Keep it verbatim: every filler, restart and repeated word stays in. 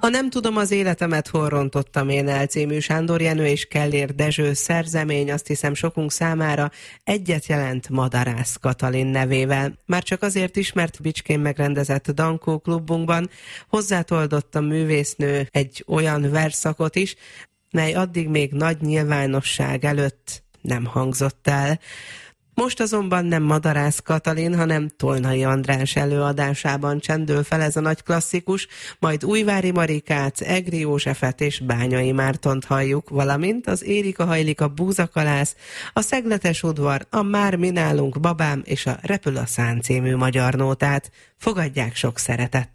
nem tudom az életemet, hol rontottam én el című Sándor Jenő és Kellér Dezső szerzemény, azt hiszem sokunk számára egyet jelent Madarász Katalin nevével. Már csak azért is, mert Bicskén megrendezett Dankó klubunkban hozzátoldott a művésznő egy olyan versszakot is, mely addig még nagy nyilvánosság előtt nem hangzott el. Most azonban nem Madarász Katalin, hanem Tolnai András előadásában csendül fel ez a nagy klasszikus, majd Újvári Marikát, Egri Józsefet és Bányai Mártont halljuk, valamint az Érika Hajlik a Búzakalász, a Szegletes udvar, a Már mi nálunk babám és a Repül a szán című magyar nótát. Fogadják sok szeretettel!